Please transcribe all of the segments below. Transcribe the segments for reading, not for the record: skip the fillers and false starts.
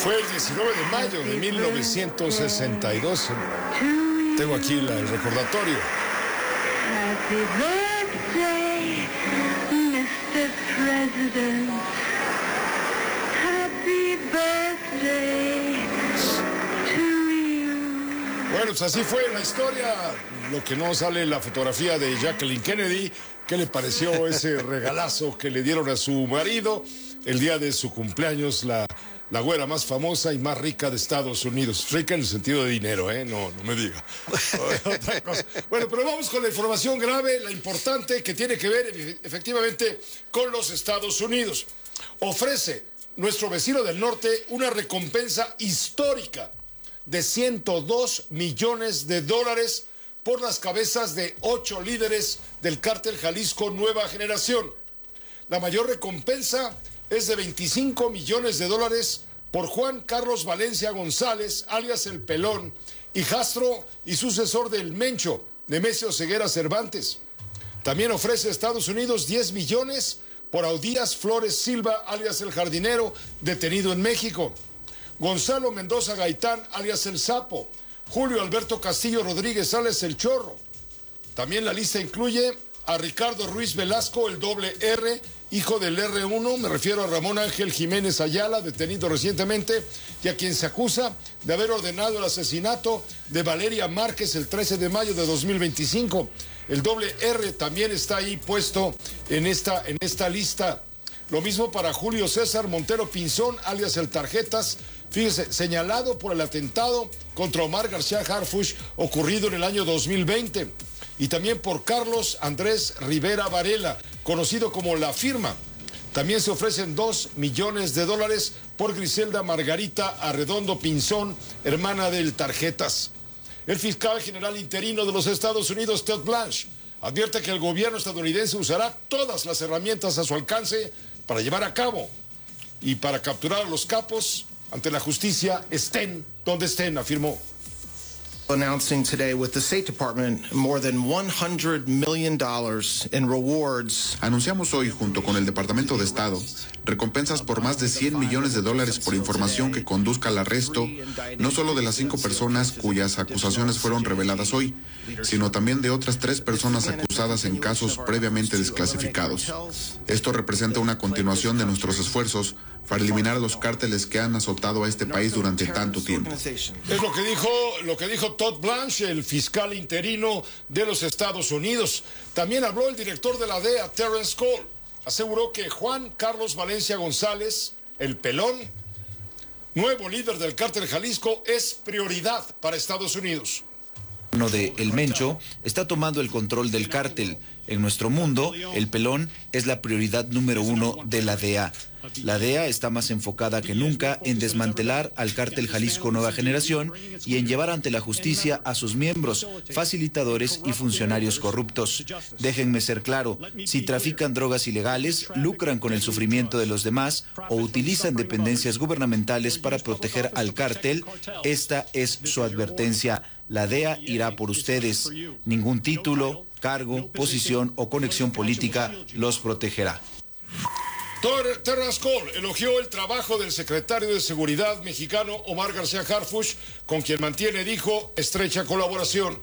Fue el 19 de mayo de 1962. Tengo aquí el recordatorio. Happy birthday, Mr. President. Happy birthday to you. Bueno, pues así fue la historia. Lo que no sale en la fotografía de Jacqueline Kennedy. ¿Qué le pareció ese regalazo que le dieron a su marido el día de su cumpleaños? La güera más famosa y más rica de Estados Unidos. Rica en el sentido de dinero, ¿eh? No me diga. Otra cosa. Bueno, pero vamos con la información grave, la importante, que tiene que ver efectivamente con los Estados Unidos. Ofrece nuestro vecino del norte una recompensa histórica de $102 millones por las cabezas de 8 líderes del cártel Jalisco Nueva Generación. La mayor recompensa es de $25 millones por Juan Carlos Valencia González, alias El Pelón, hijastro y sucesor del Mencho, Nemesio Ceguera Cervantes. También ofrece a Estados Unidos 10 millones por Audías Flores Silva, alias El Jardinero, detenido en México. Gonzalo Mendoza Gaitán, alias El Sapo. Julio Alberto Castillo Rodríguez, alias El Chorro. También la lista incluye a Ricardo Ruiz Velasco, el doble R, hijo del R1, me refiero a Ramón Ángel Jiménez Ayala, detenido recientemente, y a quien se acusa de haber ordenado el asesinato de Valeria Márquez el 13 de mayo de 2025. El doble R también está ahí puesto en esta lista. Lo mismo para Julio César Montero Pinzón, alias El Tarjetas, fíjese, señalado por el atentado contra Omar García Harfuch ocurrido en el año 2020. Y también por Carlos Andrés Rivera Varela, conocido como La Firma. También se ofrecen $2 millones por Griselda Margarita Arredondo Pinzón, hermana del Tarjetas. El fiscal general interino de los Estados Unidos, Todd Blanche, advierte que el gobierno estadounidense usará todas las herramientas a su alcance para llevar a cabo y para capturar a los capos ante la justicia, estén donde estén, afirmó. Announcing today with the State Department more than $100 million in rewards. Anunciamos hoy junto con el Departamento de Estado recompensas por más de $100 millones por información que conduzca al arresto no solo de las 5 personas cuyas acusaciones fueron reveladas hoy, sino también de otras 3 personas acusadas en casos previamente desclasificados. Esto representa una continuación de nuestros esfuerzos para eliminar a los cárteles que han azotado a este país durante tanto tiempo. Es lo que dijo Todd Blanche, el fiscal interino de los Estados Unidos. También habló el director de la DEA, Terrence Cole. Aseguró que Juan Carlos Valencia González, El Pelón, nuevo líder del cártel Jalisco, es prioridad para Estados Unidos. Uno de El Mencho está tomando el control del cártel. En nuestro mundo, El Pelón es la prioridad número 1 de la DEA. La DEA está más enfocada que nunca en desmantelar al cártel Jalisco Nueva Generación y en llevar ante la justicia a sus miembros, facilitadores y funcionarios corruptos. Déjenme ser claro, si trafican drogas ilegales, lucran con el sufrimiento de los demás o utilizan dependencias gubernamentales para proteger al cártel, esta es su advertencia. La DEA irá por ustedes. Ningún título, cargo, posición o conexión política los protegerá. Terrence Cole elogió el trabajo del secretario de Seguridad mexicano Omar García Harfuch, con quien mantiene, dijo, estrecha colaboración.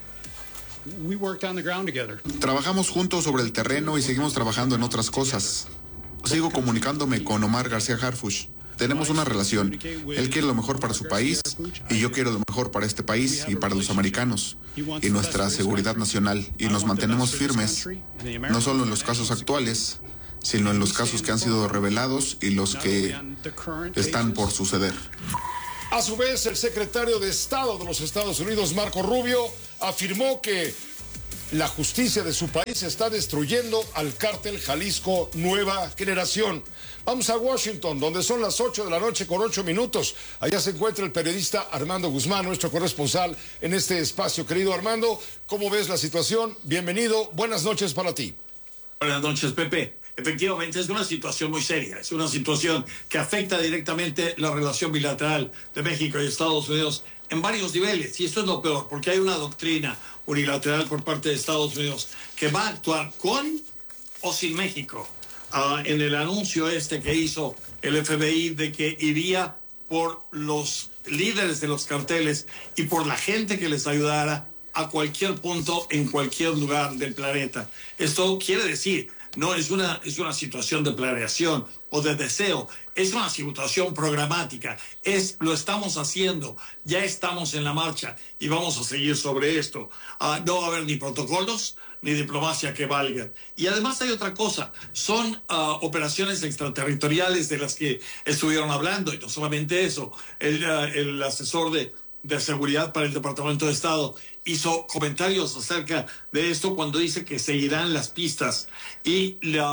Trabajamos juntos sobre el terreno y seguimos trabajando en otras cosas. Sigo comunicándome con Omar García Harfuch. Tenemos una relación. Él quiere lo mejor para su país y yo quiero lo mejor para este país y para los americanos y nuestra seguridad nacional. Y nos mantenemos firmes, no solo en los casos actuales, sino en los casos que han sido revelados y los que están por suceder. A su vez, el secretario de Estado de los Estados Unidos, Marco Rubio, afirmó que la justicia de su país está destruyendo al cártel Jalisco Nueva Generación. Vamos a Washington, donde son las 8 de la noche con 8 minutos. Allá se encuentra el periodista Armando Guzmán, nuestro corresponsal en este espacio. Querido Armando, ¿cómo ves la situación? Bienvenido, buenas noches para ti. Buenas noches, Pepe. Efectivamente, es una situación muy seria, es una situación que afecta directamente la relación bilateral de México y Estados Unidos en varios niveles, y esto es lo peor, porque hay una doctrina unilateral por parte de Estados Unidos que va a actuar con o sin México. En el anuncio que hizo el FBI de que iría por los líderes de los carteles y por la gente que les ayudara a cualquier punto en cualquier lugar del planeta. Esto quiere decir, no es una situación de planeación o de deseo, es una situación programática. Lo estamos haciendo, ya estamos en la marcha y vamos a seguir sobre esto. No va a haber ni protocolos ni diplomacia que valga. Y además hay otra cosa, son operaciones extraterritoriales de las que estuvieron hablando, y no solamente eso, el asesor de seguridad para el Departamento de Estado hizo comentarios acerca de esto cuando dice que seguirán las pistas y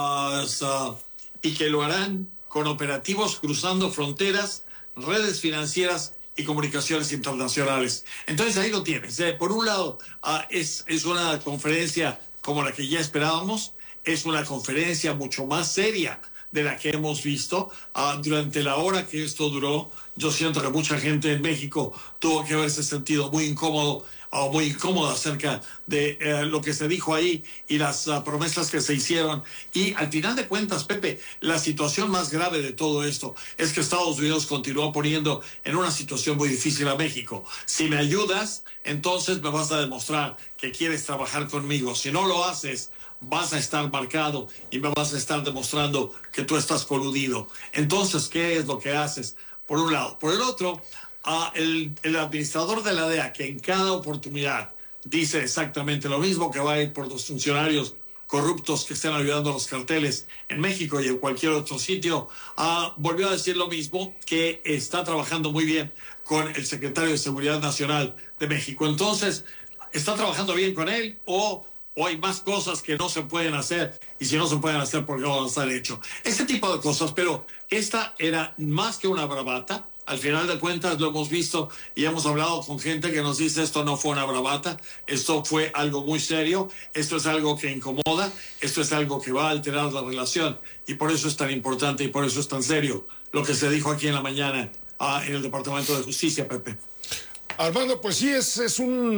que lo harán con operativos cruzando fronteras, redes financieras y comunicaciones internacionales. Entonces ahí lo tienes. Por un lado, es una conferencia como la que ya esperábamos, es una conferencia mucho más seria de la que hemos visto. Durante la hora que esto duró, yo siento que mucha gente en México tuvo que haberse sentido muy incómodo o muy incómoda acerca de lo que se dijo ahí y las promesas que se hicieron. Y al final de cuentas, Pepe, la situación más grave de todo esto es que Estados Unidos continúa poniendo en una situación muy difícil a México. Si me ayudas, entonces me vas a demostrar que quieres trabajar conmigo. Si no lo haces, vas a estar marcado y me vas a estar demostrando que tú estás coludido. Entonces, ¿qué es lo que haces? Por un lado. Por el otro, el administrador de la DEA, que en cada oportunidad dice exactamente lo mismo, que va a ir por los funcionarios corruptos que están ayudando a los carteles en México y en cualquier otro sitio, volvió a decir lo mismo, que está trabajando muy bien con el secretario de Seguridad Nacional de México. Entonces, ¿está trabajando bien con él o hay más cosas que no se pueden hacer? Y si no se pueden hacer, ¿por qué no van a estar hechos? Ese tipo de cosas, pero esta era más que una bravata. Al final de cuentas lo hemos visto y hemos hablado con gente que nos dice esto no fue una bravata, esto fue algo muy serio, esto es algo que incomoda, esto es algo que va a alterar la relación y por eso es tan importante y por eso es tan serio lo que se dijo aquí en la mañana en el Departamento de Justicia, Pepe. Armando, pues sí, es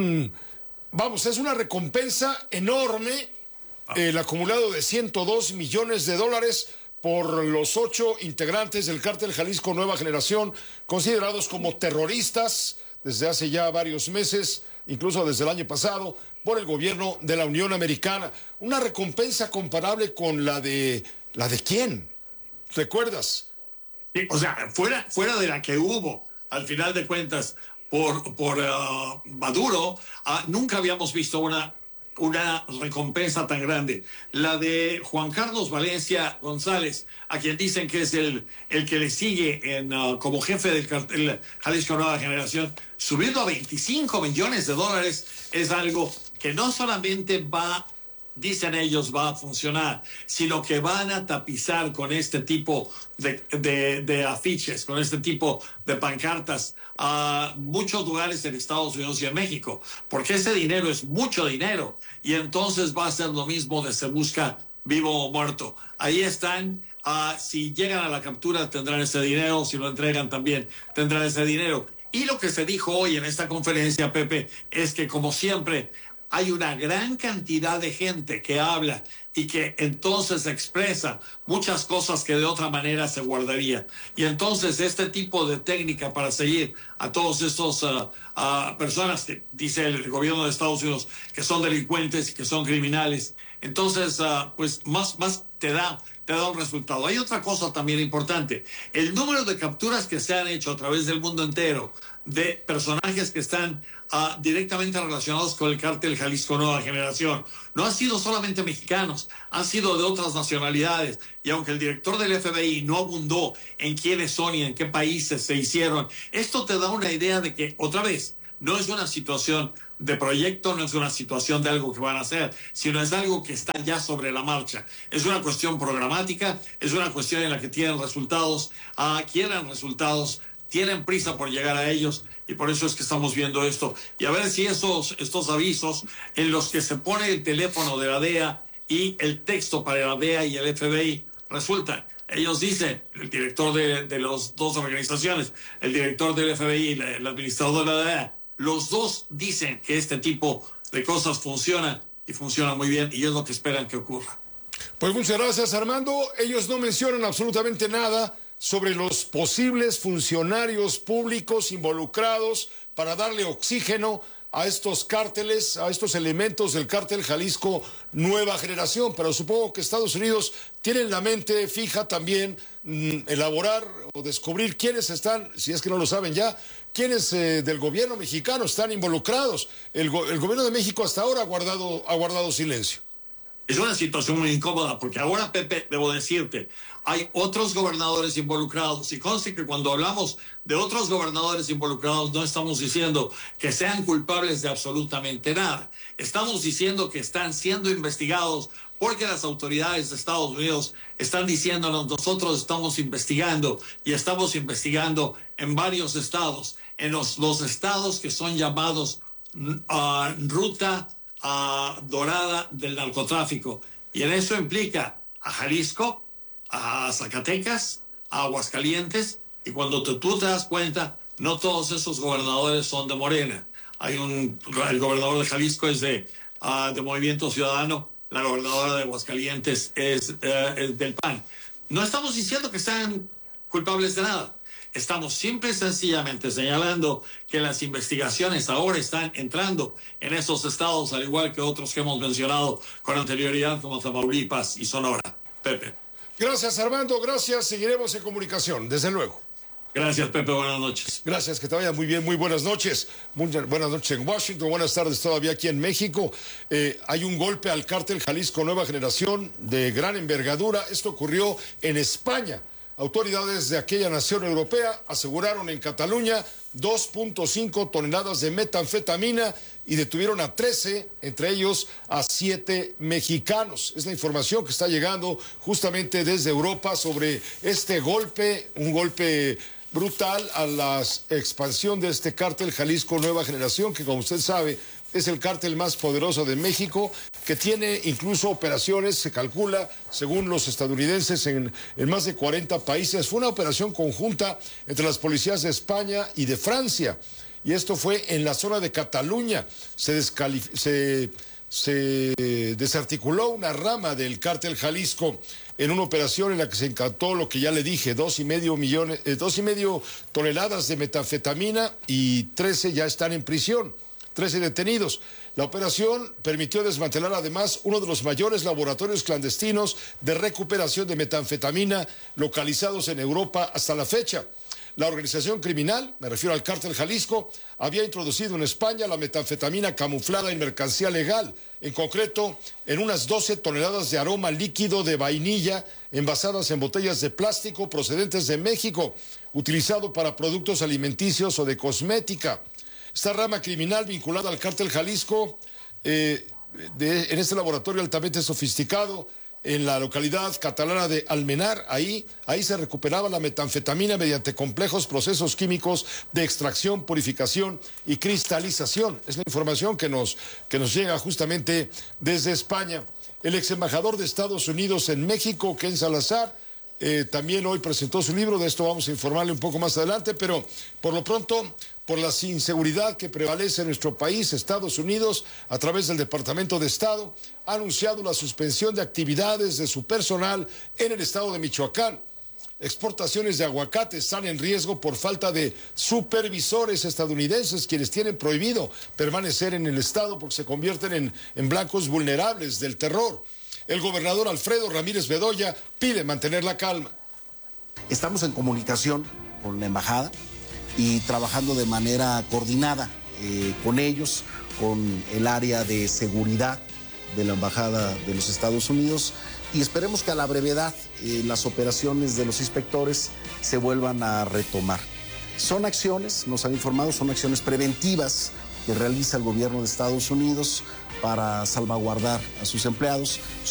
una recompensa enorme, el acumulado de $102 millones por los 8 integrantes del cártel Jalisco Nueva Generación, considerados como terroristas desde hace ya varios meses, incluso desde el año pasado, por el gobierno de la Unión Americana. Una recompensa comparable con la de ¿quién? ¿Recuerdas? Sí, o sea, fuera de la que hubo, al final de cuentas, por Maduro, nunca habíamos visto una recompensa tan grande. La de Juan Carlos Valencia González, a quien dicen que es el que le sigue como jefe del cartel Jalisco Nueva Generación, subiendo a $25 millones, es algo que no solamente dicen ellos, va a funcionar, sino que van a tapizar con este tipo de afiches, con este tipo de pancartas a muchos lugares en Estados Unidos y en México, porque ese dinero es mucho dinero y entonces va a ser lo mismo de se busca vivo o muerto. Ahí están. Si llegan a la captura tendrán ese dinero, si lo entregan también tendrán ese dinero. Y lo que se dijo hoy en esta conferencia, Pepe, es que como siempre hay una gran cantidad de gente que habla y que entonces expresa muchas cosas que de otra manera se guardaría. Y entonces este tipo de técnica para seguir a todos estos personas que dice el gobierno de Estados Unidos que son delincuentes y que son criminales, entonces pues más te da un resultado. Hay otra cosa también importante. El número de capturas que se han hecho a través del mundo entero de personajes que están directamente relacionados con el cártel Jalisco Nueva Generación no han sido solamente mexicanos, han sido de otras nacionalidades. Y aunque el director del FBI no abundó en quiénes son y en qué países se hicieron, esto te da una idea de que, otra vez, no es una situación de proyecto, no es una situación de algo que van a hacer, sino es algo que está ya sobre la marcha. Es una cuestión programática, es una cuestión en la que tienen resultados, quieren resultados, tienen prisa por llegar a ellos y por eso es que estamos viendo esto. Y a ver si estos avisos en los que se pone el teléfono de la DEA y el texto para la DEA y el FBI resultan. Ellos dicen, el director de las dos organizaciones, el director del FBI y el administrador de la DEA, los dos dicen que este tipo de cosas funcionan y funcionan muy bien y es lo que esperan que ocurra. Pues muchas gracias, Armando. Ellos no mencionan absolutamente nada sobre los posibles funcionarios públicos involucrados para darle oxígeno a estos cárteles, a estos elementos del cártel Jalisco Nueva Generación. Pero supongo que Estados Unidos tiene en la mente fija también elaborar o descubrir quiénes están, si es que no lo saben ya, quiénes del gobierno mexicano están involucrados. El gobierno de México hasta ahora ha guardado silencio. Es una situación muy incómoda porque ahora, Pepe, debo decirte, hay otros gobernadores involucrados y conste que cuando hablamos de otros gobernadores involucrados no estamos diciendo que sean culpables de absolutamente nada. Estamos diciendo que están siendo investigados porque las autoridades de Estados Unidos están diciéndonos, nosotros estamos investigando y estamos investigando en varios estados, en los estados que son llamados ruta dorada del narcotráfico. Y en eso implica a Jalisco, a Zacatecas, a Aguascalientes, y cuando tú te das cuenta, no todos esos gobernadores son de Morena. El gobernador de Jalisco es de Movimiento Ciudadano, la gobernadora de Aguascalientes es del PAN. No estamos diciendo que sean culpables de nada. Estamos simple y sencillamente señalando que las investigaciones ahora están entrando en esos estados, al igual que otros que hemos mencionado con anterioridad, como Tamaulipas y Sonora. Pepe. Gracias, Armando. Gracias. Seguiremos en comunicación, desde luego. Gracias, Pepe. Buenas noches. Gracias, que te vaya muy bien. Muy buenas noches. Buenas noches en Washington. Buenas tardes todavía aquí en México. Hay un golpe al cártel Jalisco Nueva Generación de gran envergadura. Esto ocurrió en España. Autoridades de aquella nación europea aseguraron en Cataluña 2.5 toneladas de metanfetamina y detuvieron a 13, entre ellos a 7 mexicanos. Es la información que está llegando justamente desde Europa sobre este golpe, un golpe brutal a la expansión de este cártel Jalisco Nueva Generación, que como usted sabe es el cártel más poderoso de México, que tiene incluso operaciones, se calcula, según los estadounidenses, en más de 40 países. Fue una operación conjunta entre las policías de España y de Francia, y esto fue en la zona de Cataluña. Se desarticuló una rama del cártel Jalisco en una operación en la que se incautó lo que ya le dije, 2.5 toneladas de metanfetamina, y 13 ya están en prisión. 13 detenidos. La operación permitió desmantelar además uno de los mayores laboratorios clandestinos de recuperación de metanfetamina localizados en Europa hasta la fecha. La organización criminal, me refiero al cártel Jalisco, había introducido en España la metanfetamina camuflada en mercancía legal, en concreto en unas 12 toneladas de aroma líquido de vainilla envasadas en botellas de plástico procedentes de México, utilizado para productos alimenticios o de cosmética. Esta rama criminal vinculada al cártel Jalisco, en este laboratorio altamente sofisticado, en la localidad catalana de Almenar, ahí se recuperaba la metanfetamina mediante complejos procesos químicos de extracción, purificación y cristalización. Es la información que nos llega justamente desde España. El ex embajador de Estados Unidos en México, Ken Salazar, también hoy presentó su libro. De esto vamos a informarle un poco más adelante, pero por lo pronto, por la inseguridad que prevalece en nuestro país, Estados Unidos, a través del Departamento de Estado, ha anunciado la suspensión de actividades de su personal en el estado de Michoacán. Exportaciones de aguacate están en riesgo por falta de supervisores estadounidenses, quienes tienen prohibido permanecer en el estado porque se convierten en blancos vulnerables del terror. El gobernador Alfredo Ramírez Bedoya pide mantener la calma. Estamos en comunicación con la embajada y trabajando de manera coordinada con ellos, con el área de seguridad de la Embajada de los Estados Unidos, y esperemos que a la brevedad las operaciones de los inspectores se vuelvan a retomar. Son acciones, nos han informado, son acciones preventivas que realiza el gobierno de Estados Unidos para salvaguardar a sus empleados.